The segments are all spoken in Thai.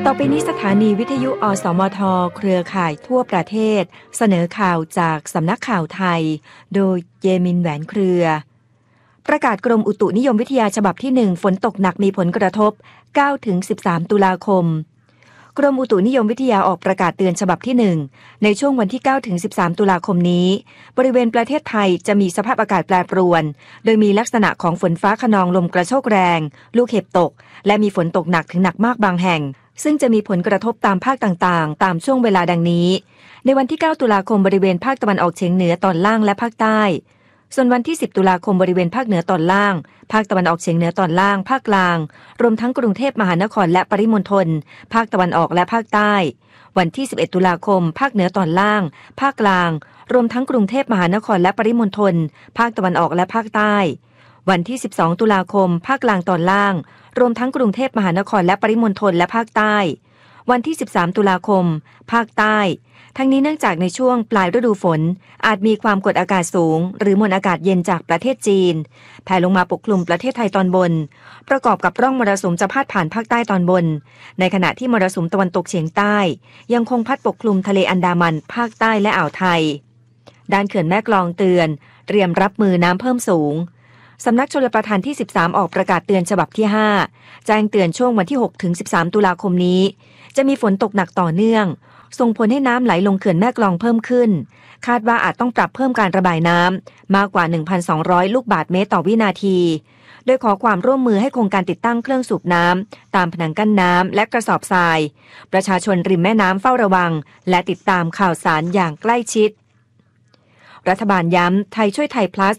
ต่อไปนี้สถานีวิทยุอสมทเครือข่ายทั่วประเทศเสนอข่าวจากสำนักข่าวไทยโดยเยมินแหวนเครือประกาศกรมอุตุนิยมวิทยาฉบับที่1ฝนตกหนักมีผลกระทบ 9-13 ตุลาคมกรมอุตุนิยมวิทยาออกประกาศเตือนฉบับที่1ในช่วงวันที่ 9-13 ตุลาคมนี้บริเวณประเทศไทยจะมีสภาพอากาศแปรปรวนโดยมีลักษณะของฝนฟ้าคะนองลมกระโชกแรงลูกเห็บตกและมีฝนตกหนักถึงหนักมากบางแห่งซึ่งจะมีผลกระทบตามภาคต่างๆตามช่วงเวลาดังนี้ในวันที่ 9 ตุลาคมบริเวณภาคตะวันออกเฉียงเหนือตอนล่างและภาคใต้ส่วนวันที่ 10 ตุลาคมบริเวณภาคเหนือตอนล่างภาคตะวันออกเฉียงเหนือตอนล่างภาคกลางรวมทั้งกรุงเทพมหานครและปริมณฑลภาคตะวันออกและภาคใต้วันที่ 11 ตุลาคมภาคเหนือตอนล่างภาคกลางรวมทั้งกรุงเทพมหานครและปริมณฑลภาคตะวันออกและภาคใต้วันที่ 12 ตุลาคมภาคกลางตอนล่างรวมทั้งกรุงเทพมหานครและปริมณฑลและภาคใต้วันที่ 13 ตุลาคมภาคใต้ทั้งนี้เนื่องจากในช่วงปลายฤดูฝนอาจมีความกดอากาศสูงหรือมวลอากาศเย็นจากประเทศจีนแผ่ลงมาปกคลุมประเทศไทยตอนบนประกอบกับร่องมรสุมจะพาดผ่านภาคใต้ตอนบนในขณะที่มรสุมตะวันตกเฉียงใต้ยังคงพัดปกคลุมทะเลอันดามันภาคใต้และอ่าวไทยด้านเขื่อนแม่กลองเตือนเตรียมรับมือน้ำเพิ่มสูงสำนักชลประทานที่13ออกประกาศเตือนฉบับที่5แจ้งเตือนช่วงวันที่ 6-13 ตุลาคมนี้จะมีฝนตกหนักต่อเนื่องส่งผลให้น้ำไหลลงเขื่อนแม่กลองเพิ่มขึ้นคาดว่าอาจต้องปรับเพิ่มการระบายน้ำมากกว่า 1,200 ลูกบาศก์เมตรต่อวินาทีโดยขอความร่วมมือให้โครงการติดตั้งเครื่องสูบน้ำตามผนังกั้นน้ำและกระสอบทรายประชาชนริมแม่น้ำเฝ้าระวังและติดตามข่าวสารอย่างใกล้ชิดรัฐบาลย้ำไทยช่วยไทย plus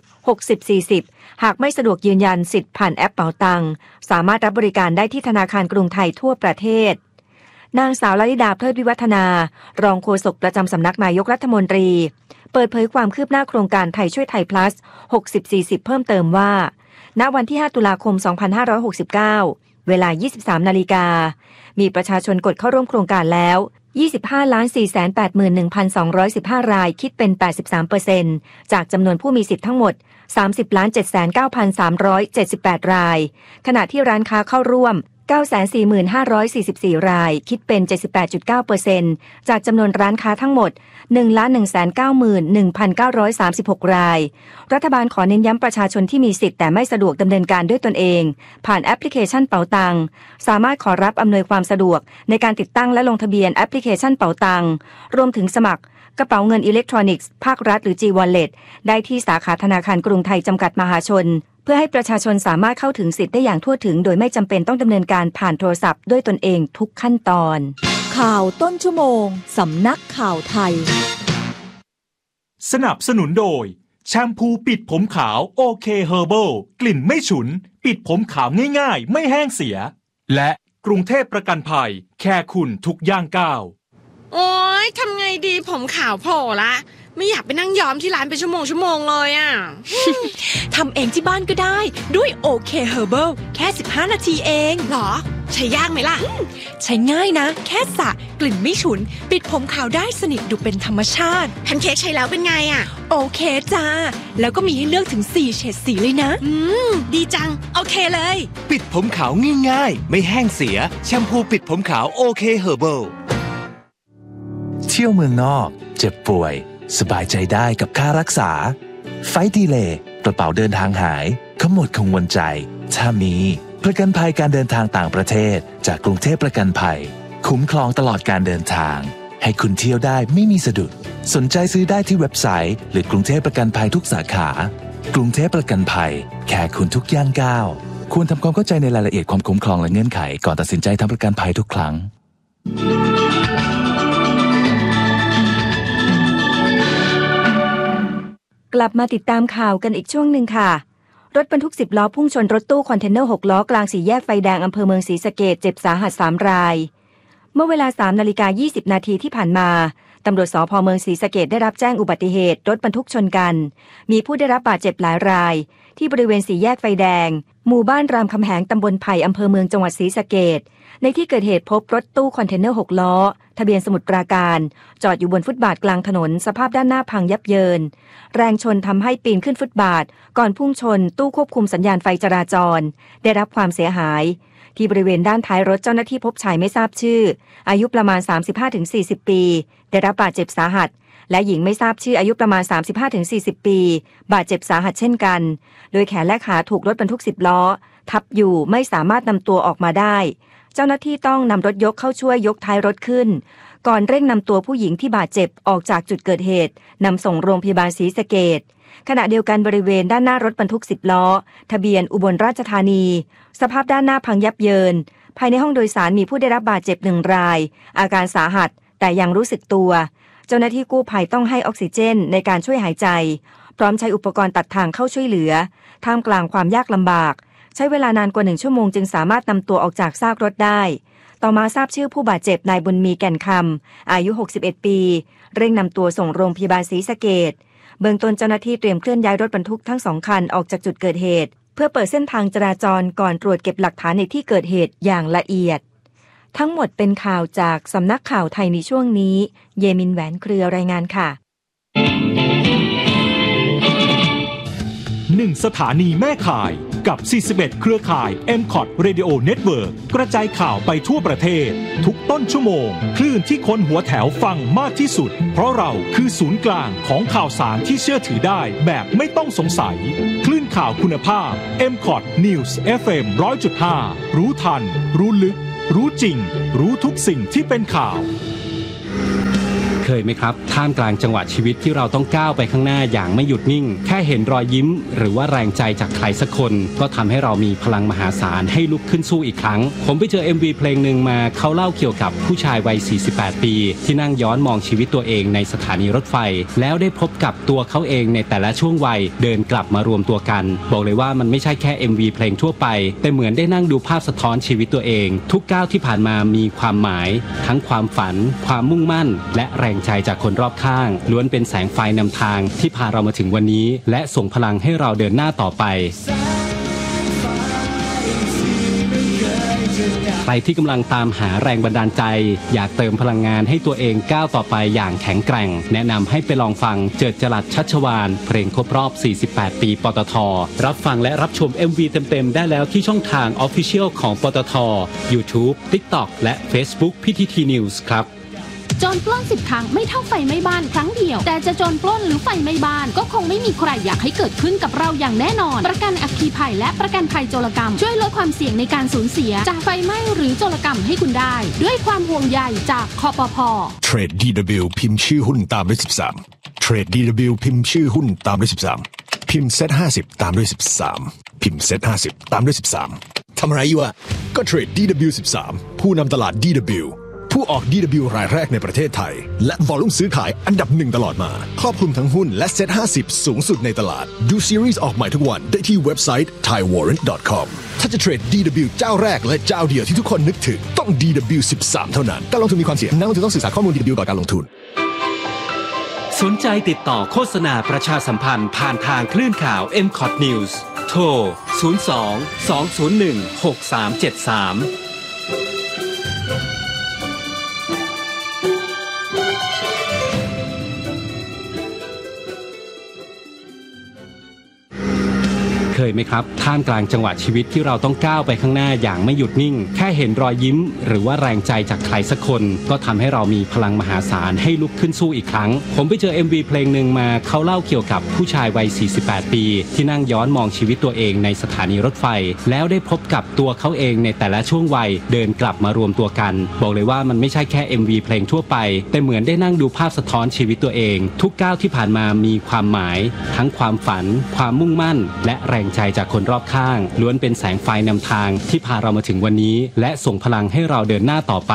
60-40 หากไม่สะดวกยืนยันสิทธิ์ผ่านแอปเป๋าตังสามารถรับบริการได้ที่ธนาคารกรุงไทยทั่วประเทศนางสาวลลิดาเพลิดวิวัฒนารองโฆษกประจำสำนักนายกรัฐมนตรีเปิดเผยความคืบหน้าโครงการไทยช่วยไทย plus 60-40 เพิ่มเติมว่าณวันที่ 5 ตุลาคม 2569 เวลา 23 นาฬิกามีประชาชนกดเข้าร่วมโครงการแล้ว25,481,215 รายคิดเป็น 83% จากจำนวนผู้มีสิทธิ์ทั้งหมด 30,709,378 รายขณะที่ร้านค้าเข้าร่วม 945,44 รายคิดเป็น 78.9% จากจำนวนร้านค้าทั้งหมด 1,191,936 รายรัฐบาลขอเน้นย้ำประชาชนที่มีสิทธิ์แต่ไม่สะดวกดำเนินการด้วยตนเองผ่านแอปพลิเคชันเป๋าตังสามารถขอรับอำนวยความสะดวกในการติดตั้งและลงทะเบียนแอปพลิเคชันเป๋าตังรวมถึงสมัครกระเป๋าเงินอิเล็กทรอนิกส์ภาครัฐหรือ G-Wallet ได้ที่สาขาธนาคารกรุงไทยจำกัดมหาชนเพื่อให้ประชาชนสามารถเข้าถึงสิทธิ์ได้อย่างทั่วถึงโดยไม่จำเป็นต้องดำเนินการผ่านโทรศัพท์ด้วยตนเองทุกขั้นตอนข่าวต้นชั่วโมงสำนักข่าวไทยสนับสนุนโดยแชมพูปิดผมขาวโอเคเฮอร์เบิลกลิ่นไม่ฉุนปิดผมขาวง่ายๆไม่แห้งเสียและกรุงเทพประกันภัยแค่คุณทุกย่างก้าวโอ๊ยทำไงดีผมขาวโผล่ละไม่อยากไปนั่งย้อมที่ร้านเป็นชั่วโมงเลยอ่ะทำเองที่บ้านก็ได้ด้วยโอเคเฮอร์เบิลแค่15นาทีเองหรอใช้ยากไหมล่ะใช้ง่ายนะแค่สระกลิ่นไม่ฉุนปิดผมขาวได้สนิทดูเป็นธรรมชาติแพนเค้กใช้แล้วเป็นไงอ่ะโอเคจ้าแล้วก็มีให้เลือกถึง4เฉดสีเลยนะดีจังโอเคเลยปิดผมขาวง่ายๆไม่แห้งเสียแชมพูปิดผมขาวโอเคเฮอร์เบิลเที่ยวเมืองนอกเจ็บป่วยสบายใจได้กับค่ารักษาไฟล์ดีเลย์กระเป๋าเดินทางหายขมวดกังวลใจถ้ามีประกันภัยการเดินทางต่างประเทศจากกรุงเทพประกันภัยคุ้มครองตลอดการเดินทางให้คุณเที่ยวได้ไม่มีสะดุดสนใจซื้อได้ที่เว็บไซต์หรือกรุงเทพประกันภัยทุกสาขากรุงเทพประกันภัยแค่คุณทุกย่างก้าวควรทำความเข้าใจในรายละเอียดความคุ้มครองและเงื่อนไขก่อนตัดสินใจทำประกันภัยทุกครั้งกลับมาติดตามข่าวกันอีกช่วงหนึ่งค่ะรถบรรทุก10ล้อพุ่งชนรถตู้คอนเทนเนอร์6ล้อกลางสี่แยกไฟแดงอำเภอเมืองศรีสะเกษเจ็บสาหัส3รายเมื่อเวลา 3:20 นาทีที่ผ่านมาตำรวจสภ.เมืองศรีสะเกษได้รับแจ้งอุบัติเหตุรถบรรทุกชนกันมีผู้ได้รับบาดเจ็บหลายรายที่บริเวณสี่แยกไฟแดงหมู่บ้านรามคำแหงตำบลไผ่อำเภอเมืองจังหวัดศรีสะเกษในที่เกิดเหตุพบรถตู้คอนเทนเนอร์6ล้อทะเบียนสมุทรปราการจอดอยู่บนฟุตบาทกลางถนนสภาพด้านหน้าพังยับเยินแรงชนทำให้ปีนขึ้นฟุตบาทก่อนพุ่งชนตู้ควบคุมสัญญาณไฟจราจรได้รับความเสียหายที่บริเวณด้านท้ายรถเจ้าหน้าที่พบชายไม่ทราบชื่ออายุประมาณ 35-40 ปีได้รับบาดเจ็บสาหัสและหญิงไม่ทราบชื่ออายุประมาณ 35-40 ปีบาดเจ็บสาหัสเช่นกันโดยแขนและขาถูกรถบรรทุก10ล้อทับอยู่ไม่สามารถนำตัวออกมาได้เจ้าหน้าที่ต้องนำรถยกเข้าช่วยยกท้ายรถขึ้นก่อนเร่งนำตัวผู้หญิงที่บาดเจ็บออกจากจุดเกิดเหตุนำส่งโรงพยาบาลศรีสะเกษขณะเดียวกันบริเวณด้านหน้ารถบรรทุก10ล้อทะเบียนอุบลราชธานีสภาพด้านหน้าพังยับเยินภายในห้องโดยสารมีผู้ได้รับบาดเจ็บ1รายอาการสาหัสแต่ยังรู้สึกตัวเจ้าหน้าที่กู้ภัยต้องให้ออกซิเจนในการช่วยหายใจพร้อมใช้อุปกรณ์ตัดทางเข้าช่วยเหลือท่ามกลางความยากลำบากใช้เวลานานกว่า1ชั่วโมงจึงสามารถนำตัวออกจากซากรถได้ต่อมาทราบชื่อผู้บาดเจ็บนายบุญมีแก่นคำอายุ61ปีเร่งนำตัวส่งโรงพยาบาลศรีสะเกษเบื้องต้นเจ้าหน้าที่เตรียมเคลื่อนย้ายรถบรรทุกทั้ง2คันออกจากจุดเกิดเหตุเพื่อเปิดเส้นทางจราจรก่อนตรวจเก็บหลักฐานในที่เกิดเหตุอย่างละเอียดทั้งหมดเป็นข่าวจากสำนักข่าวไทยในช่วงนี้เยมินแหวนเครือรายงานค่ะ 1 สถานีแม่ข่ายกับ41เครือข่าย MCOT Radio Network กระจายข่าวไปทั่วประเทศทุกต้นชั่วโมงคลื่นที่คนหัวแถวฟังมากที่สุดเพราะเราคือศูนย์กลางของข่าวสารที่เชื่อถือได้แบบไม่ต้องสงสัยคลื่นข่าวคุณภาพ MCOT News FM 100.5 รู้ทันรู้ลึกรู้จริงรู้ทุกสิ่งที่เป็นข่าวเคยไหมครับท่ามกลางจังหวะชีวิตที่เราต้องก้าวไปข้างหน้าอย่างไม่หยุดนิ่งแค่เห็นรอยยิ้มหรือว่าแรงใจจากใครสักคนก็ทำให้เรามีพลังมหาศาลให้ลุกขึ้นสู้อีกครั้งผมไปเจอ MV เพลงหนึ่งมาเขาเล่าเกี่ยวกับผู้ชายวัย48ปีที่นั่งย้อนมองชีวิตตัวเองในสถานีรถไฟแล้วได้พบกับตัวเขาเองในแต่ละช่วงวัยเดินกลับมารวมตัวกันบอกเลยว่ามันไม่ใช่แค่ MV เพลงทั่วไปแต่เหมือนได้นั่งดูภาพสะท้อนชีวิตตัวเองทุกก้าวที่ผ่านมามีความหมายทั้งความฝันความมุ่งมั่นและแรงใจจากคนรอบข้างล้วนเป็นแสงไฟนำทางที่พาเรามาถึงวันนี้และส่งพลังให้เราเดินหน้าต่อไปใครที่กำลังตามหาแรงบันดาลใจอยากเติมพลังงานให้ตัวเองก้าวต่อไปอย่างแข็งแกร่งแนะนำให้ไปลองฟังเจิดจรัสชัชวาลเพลงครบรอบ48ปีปตท.รับฟังและรับชม MV เต็มๆได้แล้วที่ช่องทาง Official ของปตท. YouTube TikTok และ Facebook PTT News ครับโจรปล้น10 ครั้งไม่เท่าไฟไหม้บ้านครั้งเดียวแต่จะโจรปล้นหรือไฟไหม้บ้านก็คงไม่มีใครอยากให้เกิดขึ้นกับเราอย่างแน่นอนประกันอัคคีภัยและประกันภัยโจรกรรมช่วยลดความเสี่ยงในการสูญเสียจากไฟไหม้หรือโจรกรรมให้คุณได้ด้วยความห่วงใยจากคปภ. เทรด DW พิมพ์ชื่อหุ้นตามด้วย13เทรด DW พิมพ์ชื่อหุ้นตามด้วย13พิมพ์เซต50ตามด้วย13พิมพ์เซต50ตามด้วย13ทำอะไรอยู่อ่ะก็เทรด DW 13ผู้นำตลาด DWผู้ออก DW รายแรกในประเทศไทยและวอลลุ่มซื้อขายอันดับ1ตลอดมาครอบคลุมทั้งหุ้นและเซ็ต50สูงสุดในตลาดดูซีรีส์ออกใหม่ทุกวันได้ที่เว็บไซต์ thaiwarrant.com ถ้าจะเทรด DW เจ้าแรกและเจ้าเดียวที่ทุกคนนึกถึงต้อง DW 13เท่านั้นการลงทุนมีความเสี่ยงนักลงทุนต้องศึกษาข้อมูล DW ก่อนการลงทุนสนใจติดต่อโฆษณาประชาสัมพันธ์ผ่านทางคลื่นข่าว MCOT News โทร 02-201-6373เคยไหมครับท่ามกลางจังหวะชีวิตที่เราต้องก้าวไปข้างหน้าอย่างไม่หยุดนิ่งแค่เห็นรอยยิ้มหรือว่าแรงใจจากใครสักคนก็ทำให้เรามีพลังมหาศาลให้ลุกขึ้นสู้อีกครั้งผมไปเจอ MV เพลงหนึ่งมาเขาเล่าเกี่ยวกับผู้ชายวัย48ปีที่นั่งย้อนมองชีวิตตัวเองในสถานีรถไฟแล้วได้พบกับตัวเขาเองในแต่ละช่วงวัยเดินกลับมารวมตัวกันบอกเลยว่ามันไม่ใช่แค่ MV เพลงทั่วไปแต่เหมือนได้นั่งดูภาพสะท้อนชีวิตตัวเองทุกก้าวที่ผ่านมามีความหมายทั้งความฝันความมุ่งมั่นและแรงใจจากคนรอบข้างล้วนเป็นแสงไฟนำทางที่พาเรามาถึงวันนี้และส่งพลังให้เราเดินหน้าต่อไป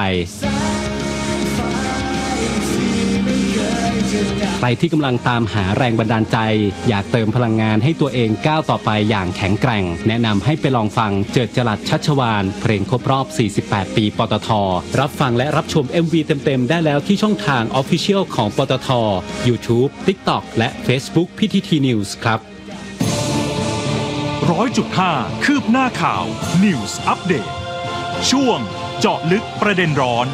ใครที่กำลังตามหาแรงบันดาลใจอยากเติมพลังงานให้ตัวเองก้าวต่อไปอย่างแข็งแกร่งแนะนำให้ไปลองฟังเจิดจรัสชัชวาลเพลงครบรอบ48ปีปตท.รับฟังและรับชม MV เต็มๆได้แล้วที่ช่องทาง Official ของปตท. YouTube TikTok และ Facebook PTT News ครับ 100.5 คืบหน้าข่าว News Update ช่วงเจาะลึกประเด็นร้อน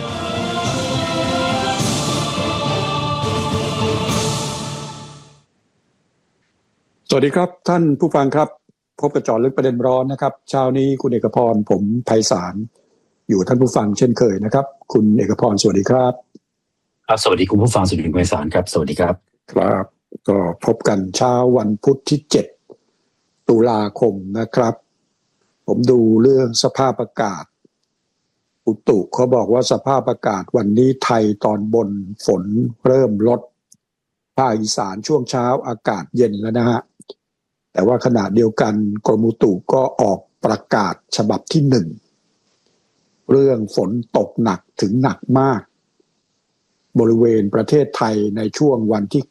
สวัสดีครับท่านผู้ฟังครับพบกับเจาะลึกประเด็นร้อนนะครับเช้านี้คุณเอกพรผมไพศาลอยู่ท่านผู้ฟังเช่นเคยนะครับคุณเอกพรสวัสดีครับครับสวัสดีคุณผู้ฟังสวัสดีคุณไพศาลครับสวัสดีครับครับก็พบกันเช้าวันพุธที่7ตุลาคมนะครับผมดูเรื่องสภาพอากาศอุตุเขาบอกว่าสภาพอากาศวันนี้ไทยตอนบนฝนเริ่มลดภาคอีสานช่วงเช้าอากาศเย็นแล้วนะฮะแต่ว่าขณะเดียวกันกรมอุตุก็ออกประกาศฉบับที่1เรื่องฝนตกหนักถึงหนักมากบริเวณประเทศไทยในช่วงวันที่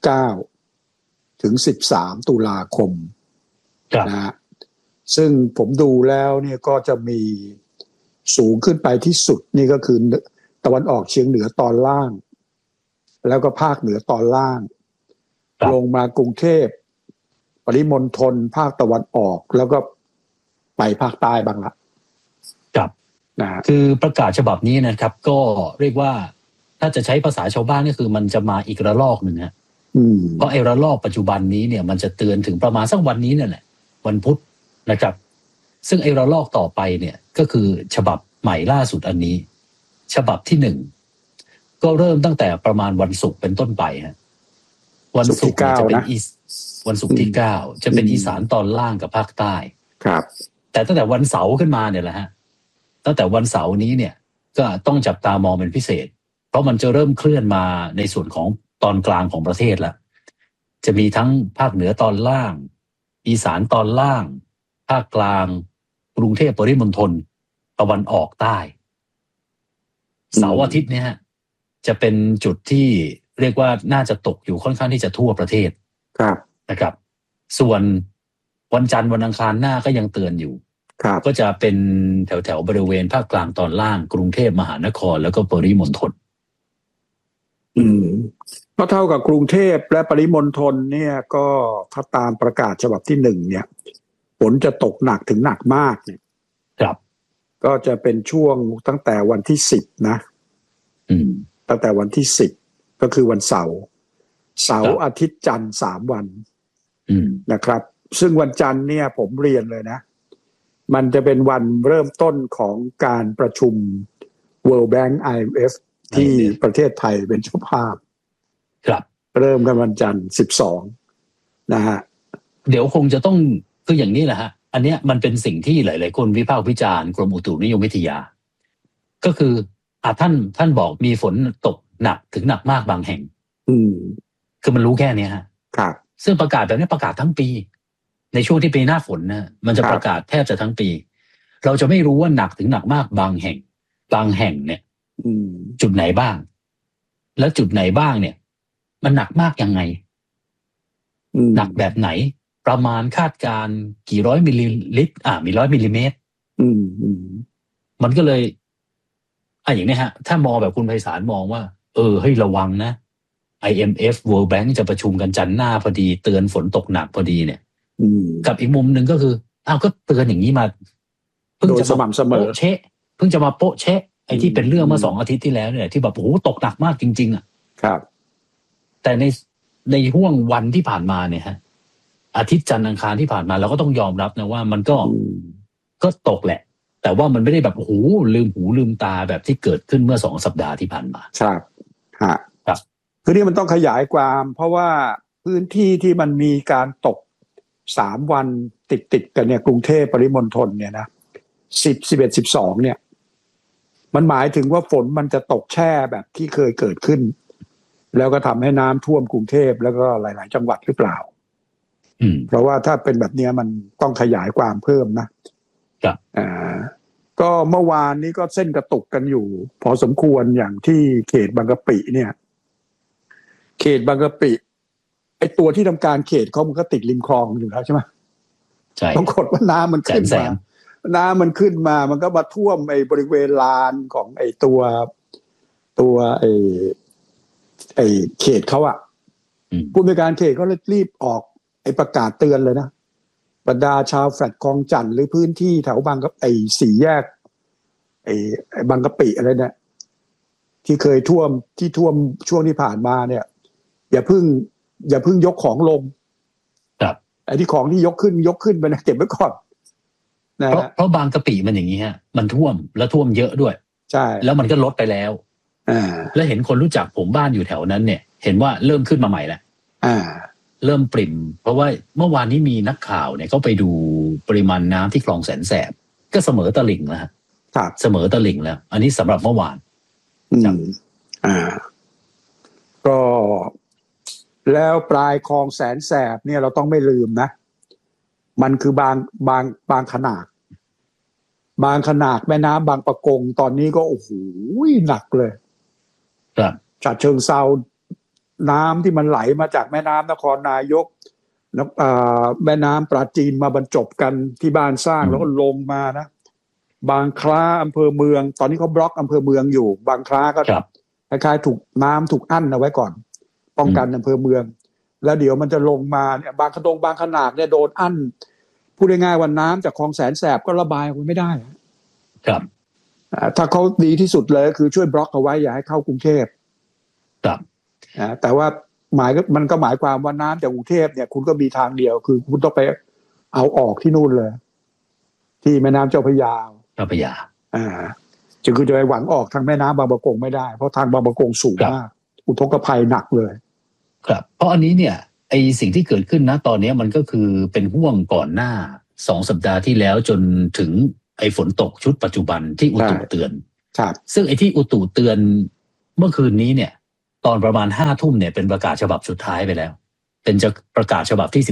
9ถึง13ตุลาคมนะฮะซึ่งผมดูแล้วเนี่ยก็จะมีสูงขึ้นไปที่สุดนี่ก็คือตะวันออกเฉียงเหนือตอนล่างแล้วก็ภาคเหนือตอนล่างลงมากรุงเทพปริมณฑลภาคตะวันออกแล้วก็ไปภาคใต้บ้างละครับนะคือประกาศฉบับนี้นะครับก็เรียกว่าถ้าจะใช้ภาษาชาวบ้านก็คือมันจะมาอีกระลอกหนึ่งฮะเพราะไอ้ระลอกปัจจุบันนี้เนี่ยมันจะเตือนถึงประมาณสักวันนี้นั่นแหละวันพุธนะครับซึ่งไอ้ระลอกต่อไปเนี่ยก็คือฉบับใหม่ล่าสุดอันนี้ฉบับที่1ก็เริ่มตั้งแต่ประมาณวันศุกร์เป็นต้นไปฮะวันศุกร์จะเป็นวันศุกร์ที่9จะเป็นอีสานตอนล่างกับภาคใต้ครับแต่ตั้งแต่วันเสาร์ขึ้นมาเนี่ยแหละฮะตั้งแต่วันเสาร์นี้เนี่ยก็ต้องจับตามองเป็นพิเศษเพราะมันจะเริ่มเคลื่อนมาในส่วนของตอนกลางของประเทศแล้วจะมีทั้งภาคเหนือตอนล่างอีสานตอนล่างภาคกลางกรุงเทพปริมณฑลตะวันออกใต้เสาร์อาทิตย์เนี่ยฮะจะเป็นจุดที่เรียกว่าน่าจะตกอยู่ค่อนข้างที่จะทั่วประเทศครับนะครับส่วนวันจันทร์วันอังคารหน้าก็ยังเตือนอยู่ก็จะเป็นแถวๆบริเวณภาคกลางตอนล่างกรุงเทพมหานครแล้วก็ปริมณฑลก็เท่ากับกรุงเทพและปริมณฑลเนี่ยก็ถ้าตามประกาศฉบับที่1เนี่ยฝนจะตกหนักถึงหนักมากเนี่ยครับก็จะเป็นช่วงตั้งแต่วันที่10นะตั้งแต่วันที่10ก็คือวันเสาร์อาทิตย์จันทร์3วันนะครับซึ่งวันจันทร์เนี่ยผมเรียนเลยนะมันจะเป็นวันเริ่มต้นของการประชุม World Bank IMF ที่ประเทศไทยเป็นเจ้าภาพครับเริ่มกันวันจันทร์12นะฮะเดี๋ยวคงจะต้องคืออย่างนี้แหละฮะอันเนี้ยมันเป็นสิ่งที่หลายๆคนวิพากษ์วิจารณ์กรมอุตุนิยมวิทยาก็คือท่านบอกมีฝนตกหนักถึงหนักมากบางแห่งคือมันรู้แค่นี้ฮะครับซึ่งประกาศแบบนี้ประกาศทั้งปีในช่วงที่เป็นหน้าฝนนะมันจะประกาศแทบจะทั้งปีเราจะไม่รู้ว่าหนักถึงหนักมากบางแห่งเนี่ยจุดไหนบ้างแล้วจุดไหนบ้างเนี่ยมันหนักมากยังไงหนักแบบไหนประมาณคาดการกี่ร้อยมิลลิลิตรมี100มิลลิเมตรมันก็เลยอย่างนี้ฮะถ้ามองแบบคุณไพศาลมองว่าให้ระวังนะ IMF World Bank จะประชุมกันจันทร์หน้าพอดีเตือนฝนตกหนักพอดีเนี่ยกับอีกมุมหนึ่งก็คือก็เตือนอย่างนี้มาเพิ่งจะมาโปะเชะเพิ่งจะมาโปะเชะไอ้ที่เป็นเรื่องเมื่อ2 อาทิตย์ที่แล้วเนี่ยที่แบบโอ้โหตกหนักมากจริงๆอ่ะครับแต่ในห่วงวันที่ผ่านมาเนี่ยฮะอาทิตย์จันทร์อังคารที่ผ่านมาเราก็ต้องยอมรับนะว่ามันก็ตกแหละแต่ว่ามันไม่ได้แบบโอ้โหลืมหูลืมตาแบบที่เกิดขึ้นเมื่อ2 สัปดาห์ที่ผ่านมาครับครับคือนี่มันต้องขยายความเพราะว่าพื้นที่ที่มันมีการตก3 วันติดกันเนี่ยกรุงเทพปริมณฑลเนี่ยนะ10 11 12เนี่ยมันหมายถึงว่าฝนมันจะตกแช่แบบที่เคยเกิดขึ้นแล้วก็ทำให้น้ำท่วมกรุงเทพแล้วก็หลายๆจังหวัดหรือเปล่าเพราะว่าถ้าเป็นแบบนี้มันต้องขยายความเพิ่มนะครับก็เมื่อวานนี้ก็เส้นกระตุกกันอยู่พอสมควรอย่างที่เขตบางกะปิเนี่ยเขตบางกะปิไอตัวที่ทำการเขตเขามันก็ติดริมคลองอยู่แล้วใช่ไหมใช่ปรากฏว่าน้ำมันขึ้นมามันก็มาท่วมไอบริเวณลานของไอตัวไอเขตเขาอ่ะผู้บริการเขตเขาเลยรีบออกไอประกาศเตือนเลยนะบรรดาชาวแฟลตคลองจันทร์หรือพื้นที่แถวบางกะไอ4 แยกไอบางกะปิอะไรเนี่ยที่เคยท่วมช่วงที่ผ่านมาเนี่ยอย่าเพิ่งยกของลงไอ้ที่ของที่ยกขึ้นไปนะเก็บไว้ก่อนนะเพราะบางกะปิมันอย่างนี้ฮะมันท่วมแล้วท่วมเยอะด้วยใช่แล้วมันก็ลดไปแล้วแล้วเห็นคนรู้จักผมบ้านอยู่แถวนั้นเนี่ยเห็นว่าเริ่มขึ้นมาใหม่แล้วเริ่มปริ่มเพราะว่าเมื่อวานนี้มีนักข่าวเนี่ยเขาไปดูปริมาณน้ำที่คลองแสนแสบก็เสมอตลิ่งแล้วครับเสมอตลิ่งแล้วอันนี้สำหรับเมื่อวานก็แล้วปลายคลองแสนแสบเนี่ยเราต้องไม่ลืมนะมันคือบางขนาดแม่น้ำบางปะกงตอนนี้ก็โอ้โหหนักเลยครับฉะเชิงเทราน้ำที่มันไหลมาจากแม่น้ำนครนายกแม่น้ำปราจีนมาบรรจบกันที่บ้านสร้างแล้วก็ลงมานะบางคล้าอำเภอเมืองตอนนี้เขาบล็อกอำเภอเมืองอยู่บางคล้าก็คล้ายๆถูกน้ำถูกอั้นเอาไว้ก่อนป้องกันอำเภอเมืองแล้วเดี๋ยวมันจะลงมาเนี่ยบางขนาดเนี่ยโดนอั้นพูดง่ายๆว่าน้ำจากคลองแสนแสบก็ระบายออกไม่ได้ครับถ้าเขาดีที่สุดเลยคือช่วยบล็อกเอาไว้อย่าให้เข้ากรุงเทพครับแต่ว่ามันก็หมายความว่าน้ำจากกรุงเทพเนี่ยคุณก็มีทางเดียวคือคุณต้องไปเอาออกที่นู่นเลยที่แม่น้ำเจ้าพระยาจะไปหวังออกทางแม่น้ำบางปะกงไม่ได้เพราะทางบางปะกงสูงมากอุทกภัยหนักเลยครับเพราะอันนี้เนี่ยไอสิ่งที่เกิดขึ้นนะตอนนี้มันก็คือเป็นห่วงก่อนหน้า2 สัปดาห์ที่แล้วจนถึงไอฝนตกชุดปัจจุบันที่อุตุเตือนซึ่งไอที่อุตุเตือนเมื่อคืนนี้เนี่ยตอนประมาณ5 ทุ่มเนี่ยเป็นประกาศฉบับสุดท้ายไปแล้วเป็นจะประกาศฉบับที่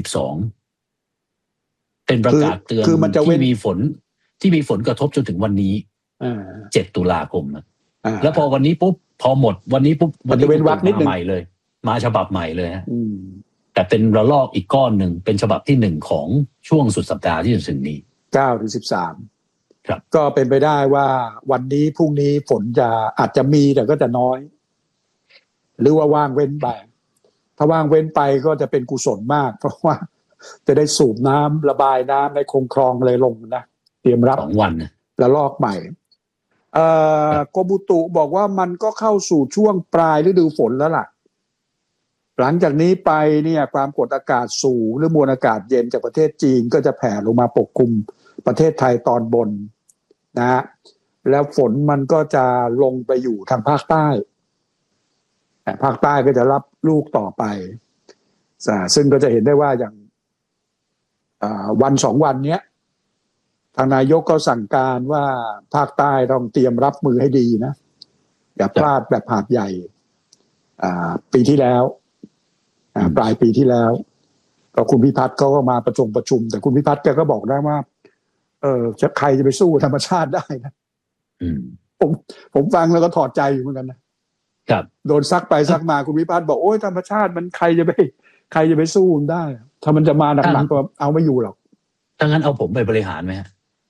12เป็นประกาศเตือนที่มีฝนกระทบจนถึงวันนี้7 ตุลาคมแล้วพอวันนี้ปุ๊บพอหมดวันนี้ปุ๊บวันนี้เป็นวักนิดนึงใหม่เลยมาฉบับใหม่เลยฮะแต่เป็นระลอกอีกก้อนหนึ่งเป็นฉบับที่1ของช่วงสุดสัปดาห์ที่จะถึงนี้ 9 ถึง 13ครับก็เป็นไปได้ว่าวันนี้พรุ่งนี้ฝนจะอาจจะมีแต่ก็จะน้อยหรือว่าว่างเว้นไปถ้าว่างเว้นไปก็จะเป็นกุศลมากเพราะว่าจะได้สูบน้ำระบายน้ำในคลองเลยลงนะเตรียมรับ 2 วันระลอกใหม่กรมอุตุบอกว่ามันก็เข้าสู่ช่วงปลายฤดูฝนแล้วล่ะหลังจากนี้ไปเนี่ยความกดอากาศสูงหรือมวลอากาศเย็นจากประเทศจีนก็จะแผ่ลงมาปกคลุมประเทศไทยตอนบนนะฮะแล้วฝนมันก็จะลงไปอยู่ทางภาคใต้ภาคใต้ก็จะรับลูกต่อไปซึ่งก็จะเห็นได้ว่าอย่างวัน2 วันเนี้ยทางนายกก็สั่งการว่าภาคใต้ต้องเตรียมรับมือให้ดีนะอย่าพลาดแบบหาดใหญ่ปีที่แล้วปลายปีที่แล้วก็คุณพิพัฒน์เขาก็มาประชุมแต่คุณพิพัฒน์แกก็บอกได้ว่าใครจะไปสู้ธรรมชาติได้นะผมฟังแล้วก็ถอดใจอยู่เหมือนกันนะครับโดนซักไปซักมาคุณพิพัฒน์บอกโอ้ยธรรมชาติมันใครจะไปสู้ได้ถ้ามันจะมาหนักๆก็เอาไม่อยู่หรอกถ้างั้นเอาผมไปบริหารไหมฮะ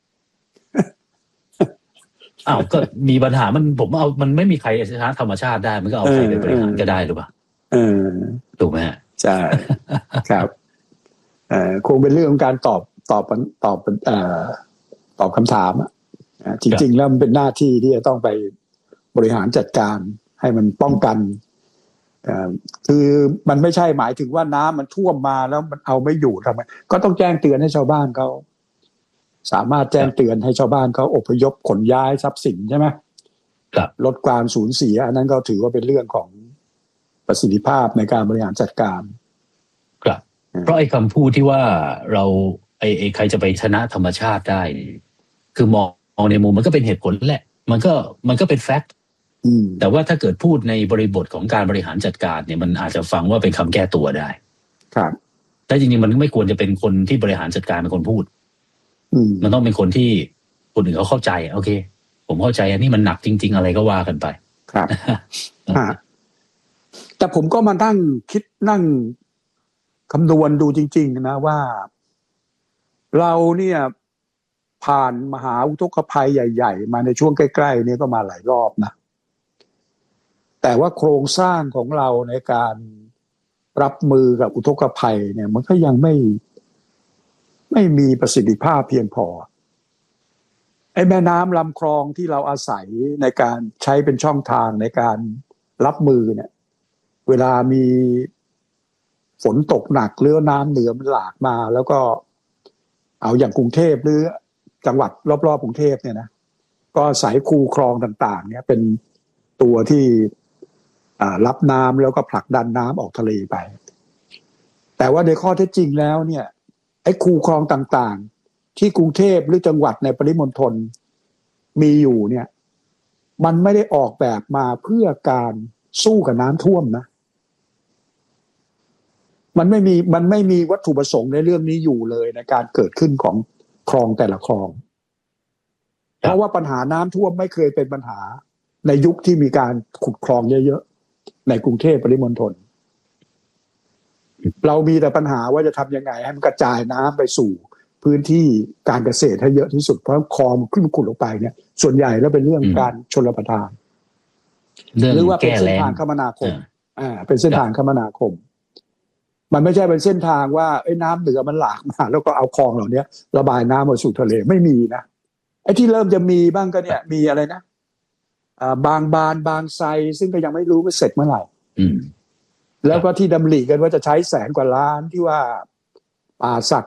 อ้าวก็มีปัญหาผมเอามันไม่มีใครชนะธรรมชาติได้มันก็เอาใครไปบริหารก็ได้หรือเปล่าถูกไหมฮะใช่ครับคงเป็นเรื่องของการตอบคำถามจริงๆแล้วมันเป็นหน้าที่ที่จะต้องไปบริหารจัดการให้มันป้องกันคือมันไม่ใช่หมายถึงว่าน้ำมันท่วมมาแล้วมันเอาไม่อยู่ทำไมก็ต้องแจ้งเตือนให้ชาวบ้านเขาสามารถแจ้งเตือนให้ชาวบ้านเขาอพยพขนย้ายทรัพย์สินใช่ไหมลดความสูญเสียอันนั้นก็ถือว่าเป็นเรื่องของประสิทธิภาพในการบริหารจัดการครับเพราะไอ้คำพูดที่ว่าเราไอ้ใครจะไปชนะธรรมชาติได้คือมองในมุมมันก็เป็นเหตุผลแหละมันก็เป็นแฟกต์แต่ว่าถ้าเกิดพูดในบริบทของการบริหารจัดการเนี่ยมันอาจจะฟังว่าเป็นคำแก้ตัวได้ครับแต่จริงๆมันไม่ควรจะเป็นคนที่บริหารจัดการเป็นคนพูดมันต้องเป็นคนที่คนอื่นเขาเข้าใจโอเคผมเข้าใจอันนี้มันหนักจริงๆอะไรก็ว่ากันไปครับแต่ผมก็มานั่งคิดนั่งคำนวณดูจริงๆนะว่าเราเนี่ยผ่านมหาอุทกภัยใหญ่ๆมาในช่วงใกล้ๆนี้ก็มาหลายรอบนะแต่ว่าโครงสร้างของเราในการรับมือกับอุทกภัยเนี่ยมันก็ยังไม่มีประสิทธิภาพเพียงพอไอ้แม่น้ำลำคลองที่เราอาศัยในการใช้เป็นช่องทางในการรับมือเนี่ยเวลามีฝนตกหนักหรือน้ำเหนือมันหลากมาแล้วก็เอาอย่างกรุงเทพหรือจังหวัดรอบๆกรุงเทพเนี่ยนะก็สายคูคลองต่างๆเนี่ยเป็นตัวที่รับน้ำแล้วก็ผลักดันน้ำออกทะเลไปแต่ว่าในข้อเท็จจริงแล้วเนี่ยไอ้คูคลองต่างๆที่กรุงเทพหรือจังหวัดในปริมณฑลมีอยู่เนี่ยมันไม่ได้ออกแบบมาเพื่อการสู้กับน้ำท่วมนะมันไม่มีวัตถุประสงค์ในเรื่องนี้อยู่เลยในการเกิดขึ้นของคลองแต่ละคลองเพราะว่าปัญหาน้ำท่วมไม่เคยเป็นปัญหาในยุคที่มีการขุดคลองเยอะๆในกรุงเทพปริมณฑลเรามีแต่ปัญหาว่าจะทำยังไงให้มันกระจายน้ำไปสู่พื้นที่การเกษตรให้เยอะที่สุดเพราะคลองขึ้นขุดลงไปเนี่ยส่วนใหญ่แล้วเป็นเรื่องการชลประทานหรือว่าเป็นเส้นทางคมนาคมเป็นเส้นทางคมนาคมมันไม่ใช่เป็นเส้นทางว่าไอ้น้ำเหนือมันหลากมาแล้วก็เอาคลองเหล่านี้ระบายน้ำมาสู่ทะเลไม่มีนะไอ้ที่เริ่มจะมีบ้างก็เนี่ยมีอะไรนะบางบานบางไทรซึ่งก็ยังไม่รู้ว่าเสร็จเมื่อไหร่แล้วก็ที่ดำริกันว่าจะใช้100,000 กว่าล้านที่ว่าป่าสัก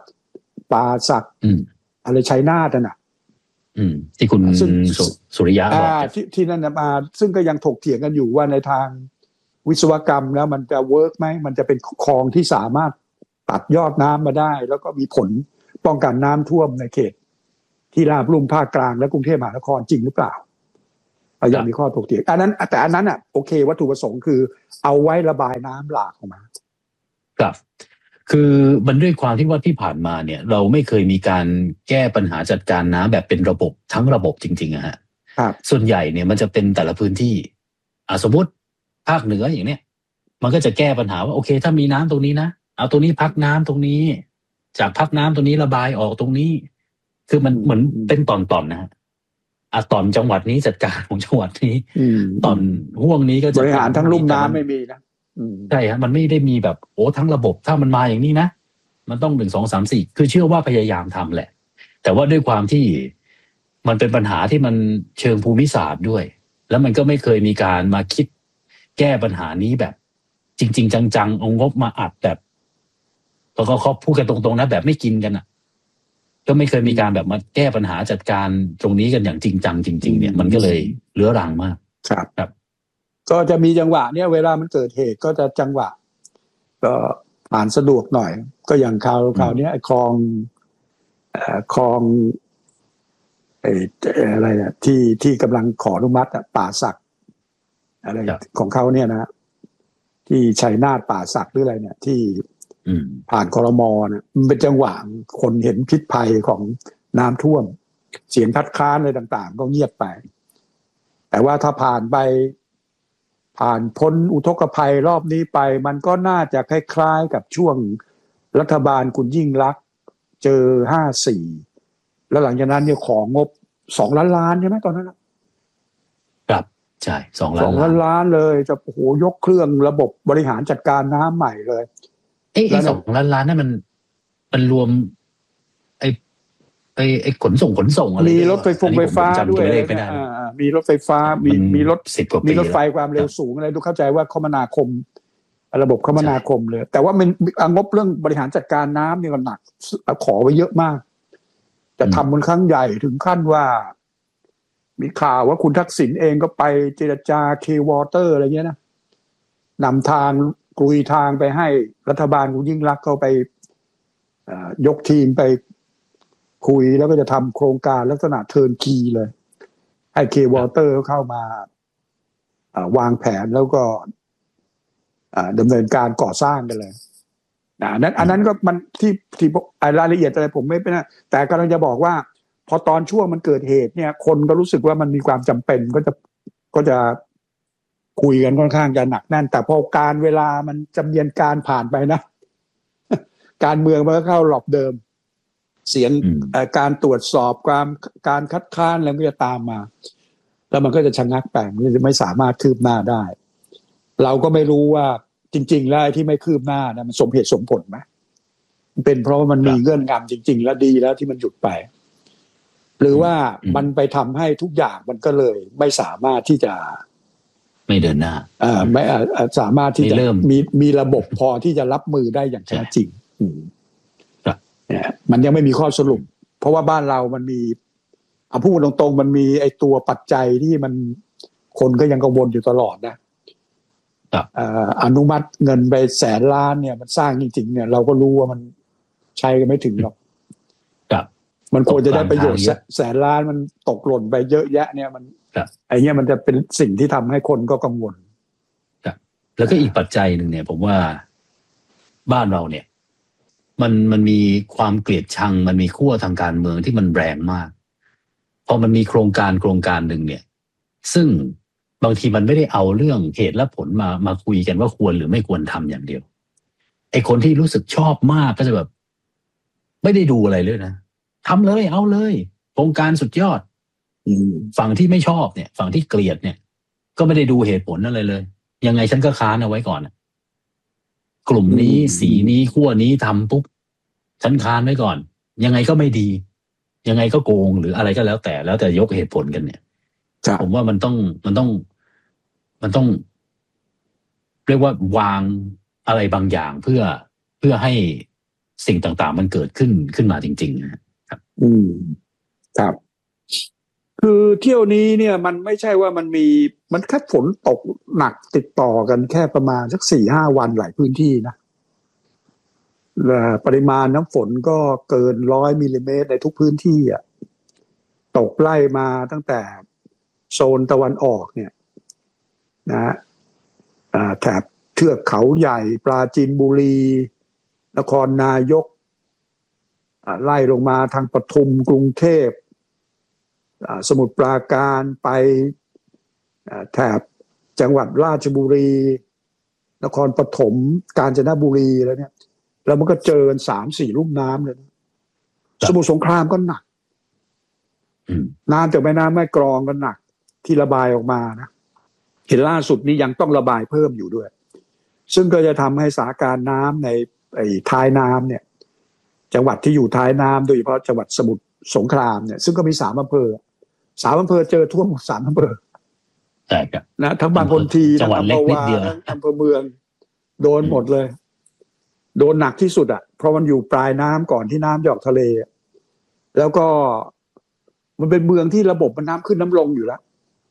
อะไรชัยนาทน่ะที่คุณสุริยะบอกที่นั่นมาซึ่งก็ยังถกเถียงกันอยู่ว่าในทางวิศวกรรมแล้วมันจะเวิร์กไหมมันจะเป็นคลองที่สามารถตัดยอดน้ำมาได้แล้วก็มีผลป้องกันน้ำท่วมในเขตที่ราบลุ่มภาคกลางและกรุงเทพมหานครจริงหรือเปล่ายังมีข้อถกเถียงแต่อันนั้นโอเควัตถุประสงค์คือเอาไว้ระบายน้ำหลากออกมาครับคือมันด้วยความที่ว่าที่ผ่านมาเนี่ยเราไม่เคยมีการแก้ปัญหาจัดการน้ำแบบเป็นระบบทั้งระบบจริงๆอะฮะส่วนใหญ่เนี่ยมันจะเป็นแต่ละพื้นที่สมมติภาคเหนืออย่างเนี้ยมันก็จะแก้ปัญหาว่าโอเคถ้ามีน้ำตรงนี้นะเอาตรงนี้พักน้ำตรงนี้จากพักน้ำตรงนี้ระบายออกตรงนี้คือมันเหมือนเป็นตอนๆนะฮะตอนจังหวัดนี้จัดการของจังหวัดนี้ตอนห่วงนี้ก็จะบริหารทั้งลุ่มน้ำไม่มีนะใช่ฮะมันไม่ได้มีแบบทั้งระบบถ้ามันมาอย่างนี้นะมันต้อง1 2 3 4คือเชื่อว่าพยายามทำแหละแต่ว่าด้วยความที่มันเป็นปัญหาที่มันเชิงภูมิศาสตร์ด้วยแล้วมันก็ไม่เคยมีการมาคิดแก้ปัญหานี้แบบจริงๆจังๆเอางบมาอัดแบบแล้วก็เขาพูดกันตรงๆนะแบบไม่กินกันอ่ะก็ไม่เคยมีการแบบมาแก้ปัญหาจัดการตรงนี้กันอย่างจริงจังจริงๆเนี่ยมันก็เลยเรื้อรังมากครับก็จะมีจังหวะเนี่ยเวลามันเกิดเหตุก็จะจังหวะก็ผ่านสะดวกหน่อยก็อย่างคราวนี้ไอ้คลองอะไรเนี่ยที่กำลังขออนุมัติป่าสักอะไรของเขาเนี่ยนะที่ชัยนาทป่าสักหรืออะไรเนี่ยที่ผ่านครม.เนี่ยมันเป็นจังหวะคนเห็นพิษภัยของน้ำท่วมเสียงคัดค้านอะไรต่างๆก็เงียบไปแต่ว่าถ้าผ่านพ้นอุทกภัยรอบนี้ไปมันก็น่าจะคล้ายๆกับช่วงรัฐบาลคุณยิ่งลักษณ์เจอ54แล้วหลังจากนั้นเนี่ยของงบ2 ล้านล้านใช่ไหมตอนนั้นครับใช่2 ล้านล้านเลยจะยกเครื่องระบบบริหารจัดการน้ำใหม่เลย 2 ล้านล้านนั่นมันรวมไอ้ขนส่งอะไรมีรถไฟฟ้าด้วยมีรถไฟฟ้ามีรถมีรถไฟความเร็วสูงอะไรดูเข้าใจว่าคมนาคมระบบคมนาคมเลยแต่ว่ามันงบเรื่องบริหารจัดการน้ำนี่ก็หนักขอไว้เยอะมากจะทำมันครั้งใหญ่ถึงขั้นว่ามีข่าวว่าคุณทักษิณเองก็ไปเจรจาเควอเตอร์อะไรเงี้ยนะนำทางกลุยทางไปให้รัฐบาลคุณยิ่งลักษณ์เขาไปยกทีมไปคุยแล้วก็จะทำโครงการลักษณะเทิร์นคีย์เลยให้เควอเตอร์เข้ามาวางแผนแล้วก็ดำเนินการก่อสร้างกันเลยอันนั้นก็มันที่รายละเอียดอะไรผมไม่เป็นนะแต่กำลังจะบอกว่าพอตอนช่วงมันเกิดเหตุเนี่ยคนก็รู้สึกว่ามันมีความจำเป็นก็จะคุยกันค่อนข้างจะหนักแน่นแต่พอการเวลามันจำเนียนการผ่านไปนะการเมืองมันก็เข้ารอบเดิมเสียงการตรวจสอบการคัดค้านอะไรก็จะตามมาแล้วมันก็จะชะงักไปมันจะไม่สามารถคืบหน้าได้เราก็ไม่รู้ว่าจริงๆแล้วที่ไม่คืบหน้านะมันสมเหตุสมผลไหมเป็นเพราะว่ามันมีเงื่อนงำจริงๆแล้วดีแล้วที่มันหยุดไปหรือว่ามันไปทำให้ทุกอย่างมันก็เลยไม่สามารถที่จะไม่เดินหน้าไม่สามารถที่จะมีระบบพอที่จะรับมือได้อย่างแท้จริงเนี่ยมันยังไม่มีข้อสรุปเพราะว่าบ้านเรามันมีพูดตรงๆมันมีไอ้ตัวปัจจัยที่มันคนก็ยังกังวลอยู่ตลอดนะอนุมัติเงินไป100,000 ล้านเนี่ยมันสร้างจริงๆเนี่ยเราก็รู้ว่ามันใช้กันไม่ถึงหรอกมันควรจะได้ประโยชน์100,000 ล้านมันตกหล่นไปเยอะแยะเนี่ยมันไอ้เงี้ยมันจะเป็นสิ่งที่ทำให้คนก็กังวลแล้วก็อีกปัจจัยหนึ่งเนี่ยผมว่าบ้านเราเนี่ยมันมีความเกลียดชังมันมีขั้วทางการเมืองที่มันแรงมากพอมันมีโครงการหนึ่งเนี่ยซึ่งบางทีมันไม่ได้เอาเรื่องเหตุและผลมาคุยกันว่าควรหรือไม่ควรทำอย่างเดียวไอ้คนที่รู้สึกชอบมากก็จะแบบไม่ได้ดูอะไรเลยนะทำเลยเอาเลยโครงการสุดยอดฝั่งที่ไม่ชอบเนี่ยฝั่งที่เกลียดเนี่ยก็ไม่ได้ดูเหตุผลอะไรเลยยังไงฉันก็ค้านเอาไว้ก่อนกลุ่มนี้สีนี้ขั้วนี้ทำปุ๊บฉันค้านไว้ก่อนยังไงก็ไม่ดียังไงก็โกงหรืออะไรก็แล้วแต่ยกเหตุผลกันเนี่ยผมว่ามันต้องเรียกว่าวางอะไรบางอย่างเพื่อให้สิ่งต่างๆมันเกิดขึ้นมาจริงๆนะครับครับคือเที่ยวนี้เนี่ยมันไม่ใช่ว่ามันแค่ฝนตกหนักติดต่อกันแค่ประมาณสัก 4-5 วันหลายพื้นที่นะปริมาณน้ำฝนก็เกิน100 มิลลิเมตรในทุกพื้นที่ตกไล่มาตั้งแต่โซนตะวันออกเนี่ยนะแถบเทือกเขาใหญ่ปราจีนบุรีนครนายกไล่ลงมาทางปทุมกรุงเทพสมุทรปราการไปแถบจังหวัดราชบุรีนครปฐมกาญจนบุรีแล้วเนี่ยแล้วมันก็เจอกัน 3-4 ลุ่มน้ำเลยนะสมุทรสงครามก็หนักน้ำจากแม่น้ำแม่กลองก็หนักที่ระบายออกมานะเห็นล่าสุดนี้ยังต้องระบายเพิ่มอยู่ด้วยซึ่งก็จะทำให้สถานการณ์น้ำในท้ายน้ำเนี่ยจังหวัดที่อยู่ท้ายน้ำโดยเฉพาะจังหวัดสมุทรสงครามเนี่ยซึ่งก็มี3 อำเภอเจอท่วมหมด3 อำเภอใช่ครับนะทั้งบางคนทีทั้งอำเภอวาอำเภอเมืองโดนหมดเลยโดนหนักที่สุดเพราะมันอยู่ปลายน้ำก่อนที่น้ำจะออกทะเลแล้วก็มันเป็นเมืองที่ระบบมันน้ำขึ้นน้ำลงอยู่แล้ว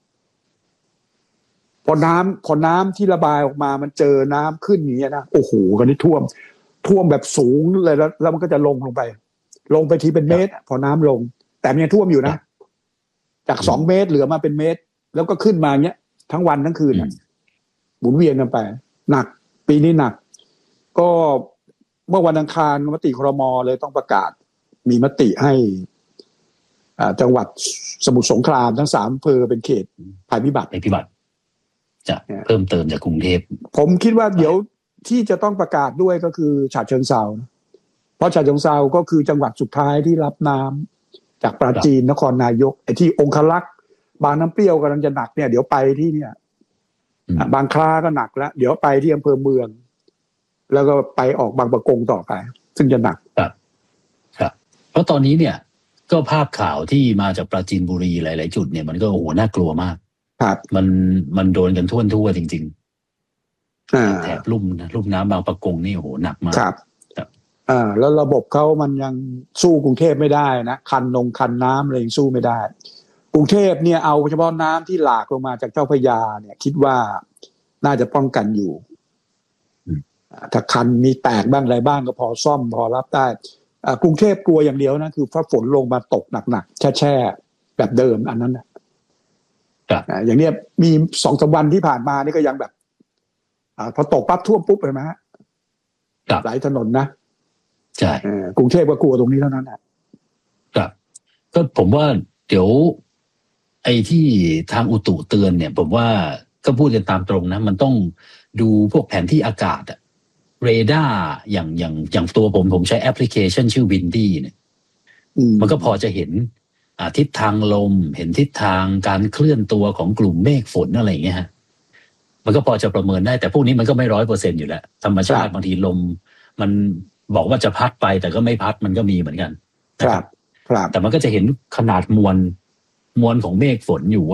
พอน้ำที่ระบายออกมามันเจอน้ำขึ้นอย่างเงี้ยนะโอ้โหกันนี่ท่วมแบบสูงเลยแล้วมันก็จะลงไปทีเป็นเมตรพอน้ำลงแต่มันยังท่วมอยู่นะจาก2 เมตรเหลือมาเป็นเมตรแล้วก็ขึ้นมาเงี้ยทั้งวันทั้งคืนหมุนเวียนกันไปหนักปีนี้หนักก็เมื่อวันอังคารมติครม.เลยต้องประกาศมีมติให้จังหวัดสมุทรสงครามทั้ง3 อำเภอเป็นเขตภัยพิบัติจะเพิ่มเติมจากกรุงเทพผมคิดว่าเดี๋ยวที่จะต้องประกาศด้วยก็คือฉะเชิงเทราเพราะฉะเชิงเทราก็คือจังหวัดสุดท้ายที่รับน้ำจากปราจีนนครนายกไอ้ที่องคลักษ์บางน้ำเปรี้ยวกำลังจะหนักเนี่ยเดี๋ยวไปที่เนี่ยบางคลาก็หนักแล้วเดี๋ยวไปที่อำเภอเมืองแล้วก็ไปออกบางปะกงต่อไปซึ่งจะหนักครับเพราะตอนนี้เนี่ยก็ภาพข่าวที่มาจากปราจีนบุรีหลายๆจุดเนี่ยมันก็โอ้โหน่ากลัวมากครับมันโดนกันทั่วจริงๆแถบลุ่มน้ำบางปะกงนี่โอ้โหหนักมากครับแล้วระบบเขามันยังสู้กรุงเทพไม่ได้นะคันน้ำอะไรยังสู้ไม่ได้กรุงเทพเนี่ยเอาเฉพาะน้ำที่หลากลงมาจากเจ้าพระยาเนี่ยคิดว่าน่าจะป้องกันอยู่ถ้าคันมีแตกบ้างอะไรบ้างก็พอซ่อมพอรับได้กรุงเทพกลัวอย่างเดียวนะคือฝนลงมาตกหนักๆแช่แบบเดิมอันนั้นนะอย่างเนี้ยมี 2-3 วันที่ผ่านมานี่ก็ยังแบบพอตกปั๊บท่วมปุ๊บเลยไหมฮะหลายถนนนะใช่กรุงเทพก็กลัวตรงนี้เท่านั้นครับก็ผมว่าเดี๋ยวไอ้ที่ทางอุตุเตือนเนี่ยผมว่าก็พูดกันตามตรงนะมันต้องดูพวกแผนที่อากาศเรดาร์อย่างตัวผมใช้แอปพลิเคชันชื่อ Windy เนี่ยมันก็พอจะเห็นทิศทางลมเห็นทิศทางการเคลื่อนตัวของกลุ่มเมฆฝนอะไรอย่างเงี้ยฮะมันก็พอจะประเมินได้แต่พวกนี้มันก็ไม่ 100% อยู่แล้วธรรมชาติบางทีลมมันบอกว่าจะพัดไปแต่ก็ไม่พัดมันก็มีเหมือนกันครับแต่มันก็จะเห็นขนาดมวลของเมฆฝนอยู่ว่า